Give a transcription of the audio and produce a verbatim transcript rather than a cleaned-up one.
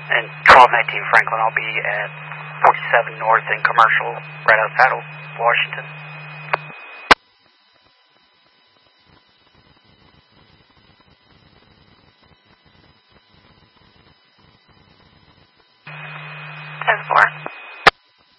And twelve nineteen Franklin, I'll be at forty-seven North and Commercial, right outside of Washington. ten four.